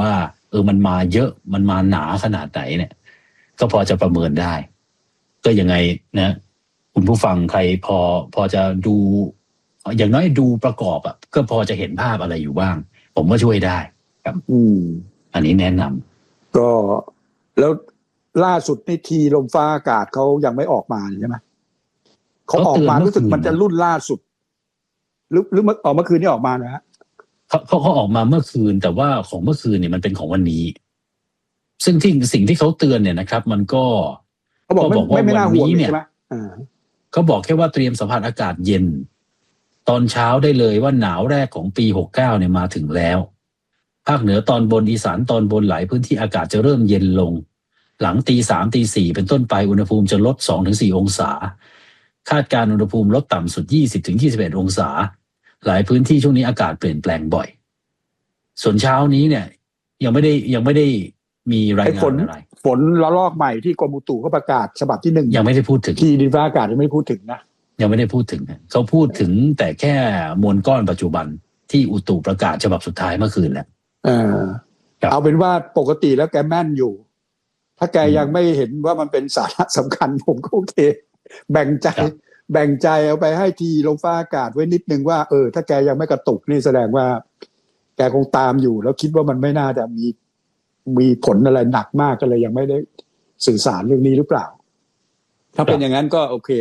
มันมาเยอะมันมาหนาขนาดไหนเนี่ยก็พอจะประเมินได้ก็ยังไงนะคุณผู้ฟังใครพอจะดูอย่างน้อยดูประกอบอ่ะก็พอจะเห็นภาพอะไรอยู่บ้างผมว่าช่วยได้ครับอันนี้แนะนำก็แล้วล่าสุดในทีลมฟ้าอากาศเขายังไม่ออกมาใช่ไหมเขาออกมารู้สึกมันจะรุ่นล่าสุดหรือออกเมื่อคืนนี่ออกมานะฮะเขาออกมาเมื่อคืนแต่ว่าของเมื่อคืนเนี่ยมันเป็นของวันนี้ซึ่งสิ่งที่เขาเตือนเนี่ยนะครับมันก็เขาบอกว่าไม่น่าห่วงใช่ไหมเขาบอกแค่ว่าเตรียมสัมผัสอากาศเย็นตอนเช้าได้เลยว่าหนาวแรกของปี69เนี่ยมาถึงแล้วภาคเหนือตอนบนอีสานตอนบนหลายพื้นที่อากาศจะเริ่มเย็นลงหลังตี3ตี4เป็นต้นไปอุณหภูมิจะลด 2-4 องศาคาดการณ์อุณหภูมิลดต่ำสุด 20-21 องศาหลายพื้นที่ช่วงนี้อากาศเปลี่ยนแปลงบ่อยส่วนเช้านี้เนี่ยยังไม่ได้มีรายงานอะไรฝนระลอกใหม่ที่กรมอุตุเขาประกาศฉบับที่1 ยังไม่ได้พูดถึงที่ดินฟ้าอากาศยังไม่พูดถึงนะยังไม่ได้พูดถึงเขาพูดถึงแต่แค่มวลก้อนปัจจุบันที่อุตุประกาศฉบับสุดท้ายเมื่อคืนแล้วเอาเป็นว่าปกติแล้วแกแม่นอยู่ถ้าแกยังไม่เห็นว่ามันเป็นสาระสำคัญผมก็โอเคแบ่งใจเอาไปให้ทีลมฟ้าอากาศไว้นิดนึงว่าถ้าแกยังไม่กระตุกนี่แสดงว่าแกคงตามอยู่แล้วคิดว่ามันไม่น่าจะมีผลอะไรหนักมากก็เลยยังไม่ได้สื่อสารเรื่องนี้หรือเปล่าถ้าเป็นอย่างนั้นก็โอเค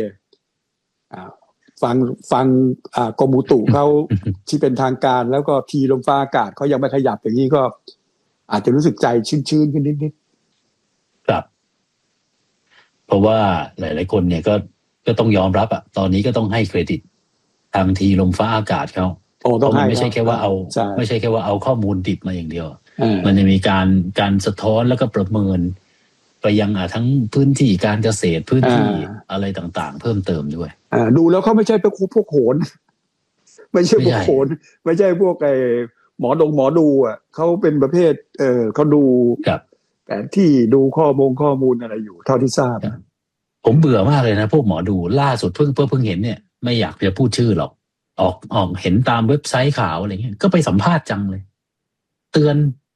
ฟังกรมอุตุเขา ที่เป็นทางการแล้วก็ทีลมฟ้าอากาศเขายังไม่ขยับอย่างนี้ก็อาจจะรู้สึกใจชื้นๆขึ้นนิดๆครับเพราะว่าหลายๆคนเนี่ยก็ต้องยอมรับตอนนี้ก็ต้องให้เครดิตทางทีลมฟ้าอากาศเขามันไม่ใช่แค่ว่าไม่ใช่แค่ว่าเอาข้อมูลดิบมาอย่างเดียวมันจะมีการสะท้อนแล้วก็ประเมินไปยังทั้งพื้นที่การเกษตรพื้นที่อะไรต่างๆเพิ่มเติมด้วยดูแล้วเขาไม่ใช่พวกโหนไม่ใช่พวกโหนไม่ใช่พวกหมอดูเขาเป็นประเภทเขาดูแต่ที่ดูข้อมูลอะไรอยู่เท่าที่ทราบผมเบื่อมากเลยนะพวกหมอดูล่าสุดเพิ่งเห็นเนี่ยไม่อยากจะพูดชื่อหรอกออกเห็นตามเว็บไซต์ข่าวอะไรเงี้ยก็ไปสัมภาษณ์จังเลยเตือน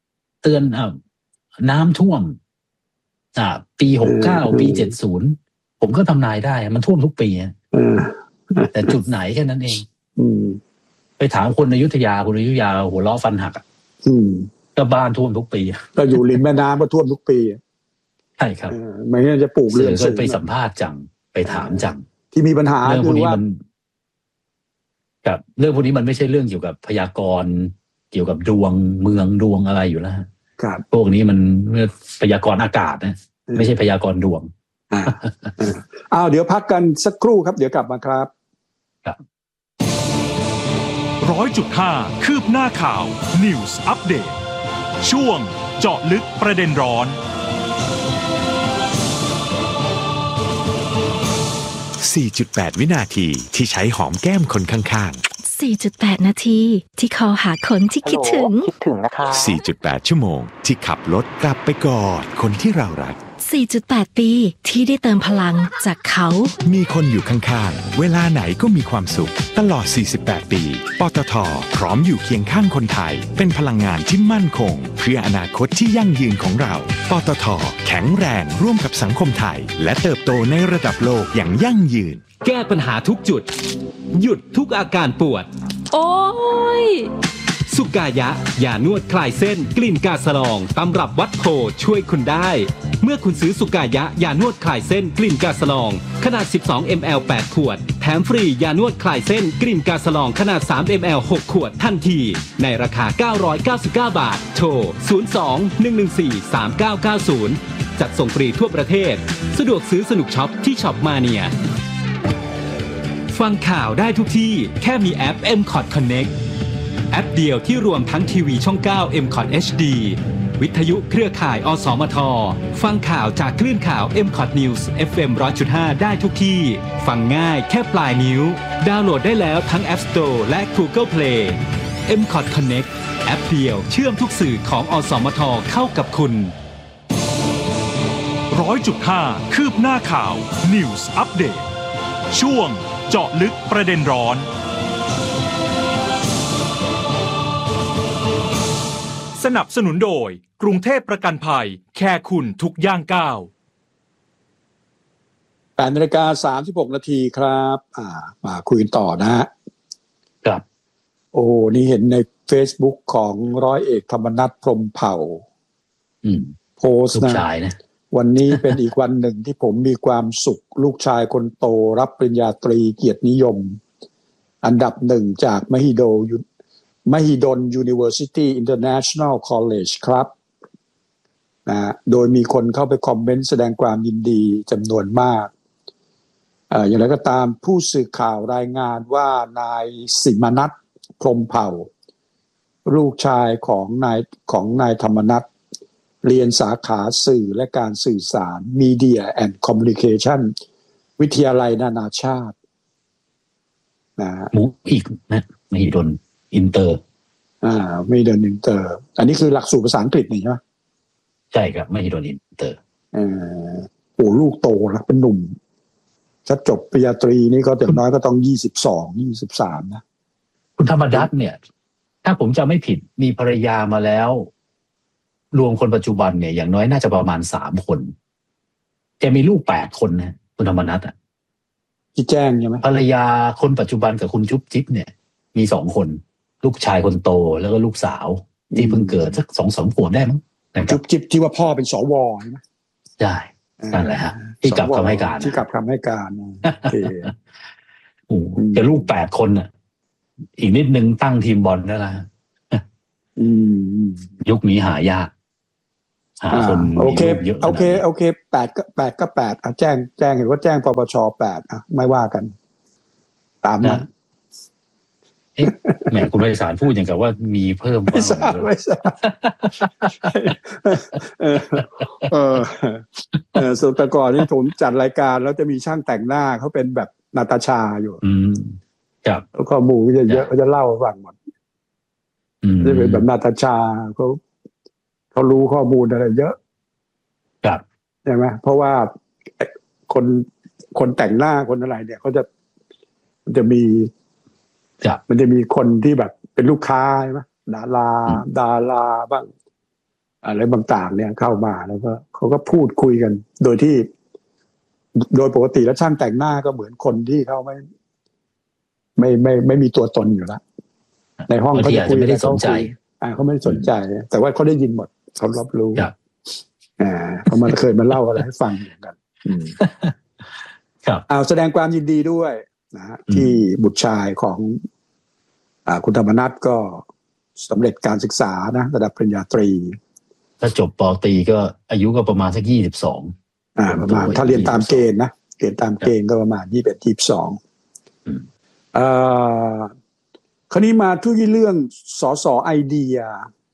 น้ำท่วมปี69ปี70ผมก็ทำนายได้มันท่วมทุกปีแต่จุดไหนแค่นั้นเองไปถามคนอยุธยาหัวล้อฟันหักก็บ้านท่วมทุกปีก็อยู่ริมแม่น้ำก็ท่วมทุกปีใช่ครับไม่งั้นจะปลูกเรือนก็ไปสัมภาษณ์จังไปถามจังที่มีปัญหาเรื่องพวกนี้มันกับเรื่องพวกนี้มันไม่ใช่เรื่องเกี่ยวกับพยากรณ์เกี่ยวกับดวงเมืองดวงอะไรอยู่แล้วครับพวกนี้มันพยากรณ์อากาศนะไม่ใช่พยากรณ์ดวงเดี๋ยวพักกันสักครู่ครับเดี๋ยวกลับมาครับครับ 100.5 คืบหน้าข่าว News Update ช่วงเจาะลึกประเด็นร้อน 4.8 วินาทีที่ใช้หอมแก้มคนข้างๆ 4.8 นาทีที่คอหาคนที่คิดถึงนะคะ 4.8 ชั่วโมงที่ขับรถกลับไปกอดคนที่เรารัก 4.8 ปีที่ได้เติมพลังจากเขามีคนอยู่ข้างๆเวลาไหนก็มีความสุขตลอด 48 ปีปตท.พร้อมอยู่เคียงข้างคนไทยเป็นพลังงานที่มั่นคงเพื่ออนาคตที่ยั่งยืนของเราปตท.แข็งแรงร่วมกับสังคมไทยและเติบโตในระดับโลกอย่างยั่งยืนแก้ปัญหาทุกจุดหยุดทุกอาการปวดโอ้ยสุกายะยานวดคลายเส้นกลิ่นกาสลองตำรับวัดโพช่วยคุณได้เมื่อคุณซื้อสุกายะยานวดคลายเส้นกลิ่นกาสลองขนาด12 ml 8 ขวดแถมฟรียานวดคลายเส้นกลิ่นกาสลองขนาด3 ml 6 ขวดทันทีในราคา999 บาทโทร02-114-3990จัดส่งฟรีทั่วประเทศสะดวกซื้อสนุกช็อปที่ช็อปมาเนียฟังข่าวได้ทุกที่แค่มีแอป MCOT Connect แอปเดียวที่รวมทั้งทีวีช่อง 9 MCOT HD วิทยุเครือข่ายอสมทฟังข่าวจากคลื่นข่าว MCOT News FM 100.5 ได้ทุกที่ฟังง่ายแค่ปลายนิ้วดาวน์โหลดได้แล้วทั้ง App Store และ Google Play MCOT Connect แอปเดียวเชื่อมทุกสื่อของอสมทเข้ากับคุณ 100.5 คืบหน้าข่าว News Update ช่วงเจาะลึกประเด็นร้อนสนับสนุนโดยกรุงเทพประกันภัยแค่คุณทุกย่างก้าว 8:36 นาทีครับมาคุยกันต่อนะฮะครับโอ้นี่เห็นใน Facebook ของร้อยเอกธรรมนัสพรหมเผ่าโพสต์นะวันนี้เป็นอีกวันหนึ่งที่ผมมีความสุขลูกชายคนโตรับปริญญาตรีเกียรตินิยมอันดับหนึ่งจากมหิดล University International College ครับนะโดยมีคนเข้าไปคอมเมนต์แสดงความยินดีจำนวนมากอย่างไรก็ตามผู้สื่อข่าวรายงานว่านายสิมนัสพรหมเผ่าลูกชายของนายธรรมนัสเรียนสาขาสื่อและการสื่อสาร Media and Communication วิทยาลัยนานาชาตินะหมูอีกนะมหิดลอินเตอร์มหิดลอินเตอร์อันนี้คือหลักสูตรภาษาอังกฤษนี่ใช่ไหมใช่ครับมหิดลอินเตอร์โอ้ลูกโตแล้วเป็นหนุ่มถ้าจบปริญญาตรีนี่ก็อย่างน้อยก็ต้อง22-23นะคุณธรรมนัสเนี่ยถ้าผมจำไม่ผิดมีภรรยามาแล้วรวมคนปัจจุบันเนี่ยอย่างน้อยน่าจะประมาณ3 คนแกมีลูก8 คนนะคุณธรรมนัสที่แจ้งใช่ไหมภรรยาคนปัจจุบันกับคุณจุ๊บจิ๊บเนี่ยมี2 คนลูกชายคนโตแล้วก็ลูกสาวที่เพิ่งเกิดสัก 2-3 ขวบได้มั้งจุ๊บจิ๊บที่ว่าพ่อเป็นสวใช่ไหมใช่นั่นแหละฮะที่กลับคำให้การโอเคโอ้แต่ลูก8 คนน่ะอีกนิดนึงตั้งทีมบอลได้แล้วยุคนี้หายากหาคนโอเค8 ก็8แจ้งเห็นว่าแจ้งปปช8ไม่ว่ากันตามนั้นแหมคุณไพศาลพูดอย่างกับว่ามีเพิ่มไม่ทราบส่วนแต่ก่อนที่ผมจัดรายการแล้วจะมีช่างแต่งหน้าเขาเป็นแบบนาตาชาอยู่ครับแล้วข้อมูลก็จะเยอะเขาจะเล่าให้ฟังหมดจะเป็นแบบนาตาชาเขารู้ข้อมูลอะไรเยอะครับใช่ไหมเพราะว่าคนแต่งหน้าคนอะไรเนี่ยเขามันจะมีคนที่แบบเป็นลูกค้าใช่ไหมดาราบ้างอะไรต่างๆเนี่ยเข้ามาแล้วก็เขาก็พูดคุยกันโดยปกติแล้วช่างแต่งหน้าก็เหมือนคนที่เขาไม่มีตัวตนอยู่แล้วในห้องเขาจะคุยไม่ได้สนใจเขาไม่ได้สนใจแต่ว่าเขาได้ยินหมดเขารับรู้เขามาเคยมาเล่าอะไรให้ฟังเหมือนกันครับแสดงความยินดีด้วยนะที่บุตรชายของคุณธรรมนัสก็สำเร็จการศึกษานะระดับปริญญาตรีถ้าจบป.ตรีก็อายุก็ประมาณสัก22 ประมาณถ้าเรียนตามเกณฑ์นะเรียนตามเกณฑ์ก็ประมาณ21-22คราวนี้มาที่เรื่องสสไอเดีย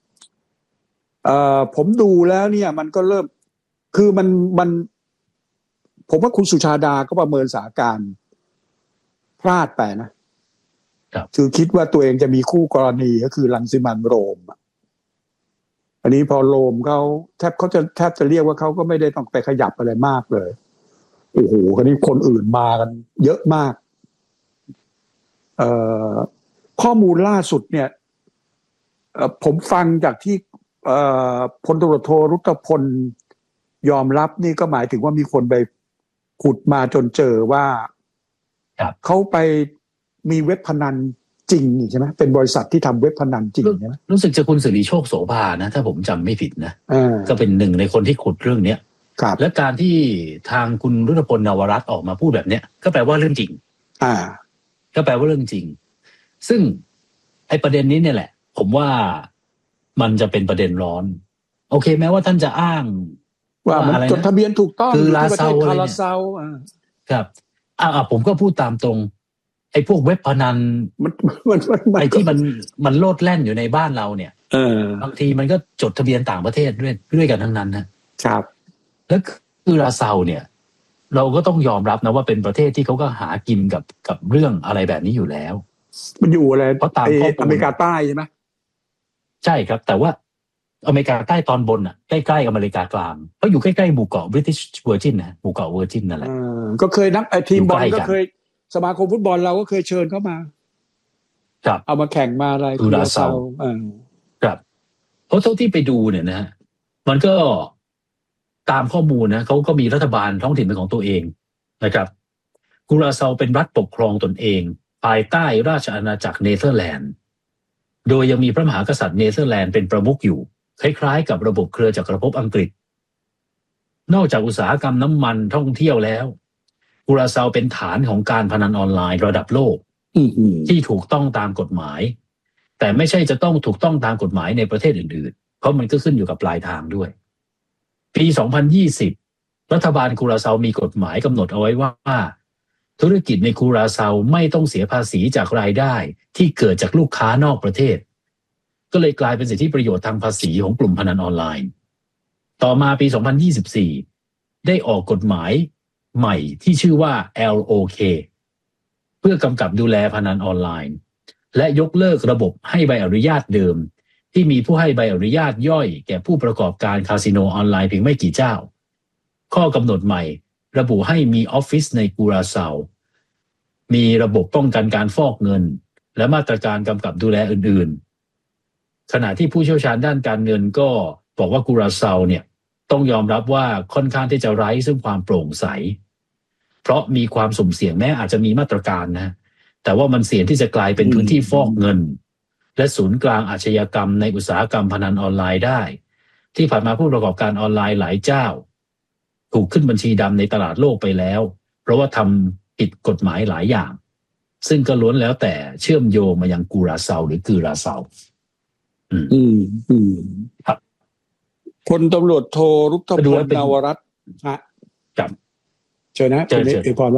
ผมดูแล้วเนี่ยมันก็เริ่มคือมันผมว่าคุณสุชาดาก็ประเมินสถานการณ์พลาดไปนะคือคิดว่าตัวเองจะมีคู่กรณีก็คือรังสิมันต์โรมอันนี้พอโรมเขาแทบจะเรียกว่าเขาก็ไม่ได้ต้องไปขยับอะไรมากเลยโอ้โหคราวนี้คนอื่นมากันเยอะมากข้อมูลล่าสุดเนี่ยผมฟังจากที่พลตำรวจโทรุตพลยอมรับนี่ก็หมายถึงว่ามีคนไปขุดมาจนเจอว่าเขาไปมีเว็บพนันจริงนี่ใช่ไหมเป็นบริษัทที่ทำเว็บพนันจริงใช่ไหมรู้สึกจะคุณสิริโชคโสภานะถ้าผมจำไม่ผิดนะก็เป็นหนึ่งในคนที่ขุดเรื่องเนี้ยและการที่ทางคุณรุตพลนวรัตน์ออกมาพูดแบบเนี้ยก็แปลว่าเรื่องจริงก็แปลว่าเรื่องจริงซึ่งไอ้ประเด็นนี้เนี่ยแหละผมว่ามันจะเป็นประเด็นร้อนโอเคแม้ว่าท่านจะอ้างว่ามันจดทะเบียนถูกต้องคือลาเซาครับผมก็พูดตามตรงไอ้พวกเว็บพนันไอ้ที่มันโลดแล่นอยู่ในบ้านเราเนี่ยบางทีมันก็จดทะเบียนต่างประเทศด้วยกันทั้งนั้นนะครับแล้วคือลาเซาเนี่ยเราก็ต้องยอมรับนะว่าเป็นประเทศที่เขาก็หากินกับเรื่องอะไรแบบนี้อยู่แล้วมันอยู่อะไรเพราะตามอเมริกาใต้ใช่ไหมใช่ครับแต่ว่าอเมริกาใต้ตอนบนอ่ะใกล้ๆอเมริกากลางเขาอยู่ใกล้ๆหมู่เกาะ British Virgin นะหมู่เกาะ Virgin นั่นแหละก็เคยนักทีมบอลก็เคยสมาคมฟุตบอลเราก็เคยเชิญเข้ามาครับเอามาแข่งมาอะไรคือลาเซาครับเพราะเท่าที่ไปดูเนี่ยนะมันก็ตามข้อมูลนะเขาก็มีรัฐบาลท้องถิ่นเป็นของตัวเองนะครับกุราเซาเป็นรัฐปกครองตนเองภายใต้ราชอาณาจักรเนเธอร์แลนด์โดยยังมีพระมหากษัตริย์เนเธอร์แลนด์เป็นประมุขอยู่คล้ายๆกับระบบเครือจักรภพอังกฤษนอกจากอุตสาหกรรมน้ำมันท่องเที่ยวแล้วกุราเซาเป็นฐานของการพนันออนไลน์ระดับโลกที่ถูกต้องตามกฎหมายแต่ไม่ใช่จะต้องถูกต้องตามกฎหมายในประเทศอื่นๆเพราะมันก็ขึ้นอยู่กับปลายทางด้วยปี 2020 รัฐบาลกุราเซามีกฎหมายกำหนดเอาไว้ว่าธุรกิจในกุราเซาไม่ต้องเสียภาษีจากรายได้ที่เกิดจากลูกค้านอกประเทศก็เลยกลายเป็นสิทธิประโยชน์ทางภาษีของกลุ่มพนันออนไลน์ต่อมาปี 2024 ได้ออกกฎหมายใหม่ที่ชื่อว่า LOK เพื่อกำกับดูแลพนันออนไลน์และยกเลิกระบบให้ใบอนุญาตเดิมที่มีผู้ให้ใบอนุญาตย่อยแก่ผู้ประกอบการคาสิโนออนไลน์เพียงไม่กี่เจ้าข้อกำหนดใหม่ระบุให้มีออฟฟิศในกุราเซามีระบบป้องกันการฟอกเงินและมาตรการกำกับดูแลอื่นๆขณะที่ผู้เชี่ยวชาญด้านการเงินก็บอกว่ากุราเซาเนี่ยต้องยอมรับว่าค่อนข้างที่จะไร้ซึ่งความโปร่งใสเพราะมีความสุ่มเสี่ยงแม้อาจจะมีมาตรการนะแต่ว่ามันเสี่ยงที่จะกลายเป็นพื้นที่ฟอกเงินและศูนย์กลางอาชญากรรมในอุตสาหกรรมพนันออนไลน์ได้ที่ผ่านมาผู้ประกอบการออนไลน์หลายเจ้าถูกขึ้นบัญชีดำในตลาดโลกไปแล้วเพราะว่าทำผิดกฎหมายหลายอย่างซึ่งก็ล้วนแล้วแต่เชื่อมโยงมายังกุราเซาหรือกุราเซาครับพลตำรวจโทรุทธพลนวรัตน์ฮะเชิญนะคุณเอกพร